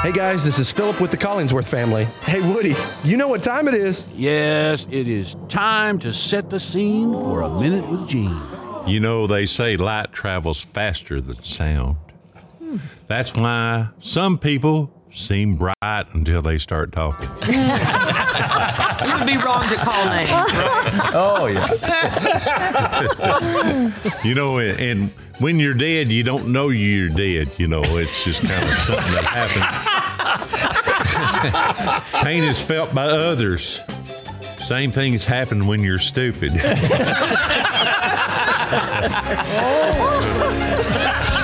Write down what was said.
Hey guys, this is Philip with the Collingsworth family. Hey Woody, you know what time it is? Yes, it is time to set the scene for A Minute with Gene. You know, they say light travels faster than sound. That's why some people seem bright until they start talking. You would be wrong to call names, right? Oh yeah. You know, and when you're dead, you don't know you're dead. You know, it's just kind of something that happens. Pain is felt by others. Same things happen when you're stupid.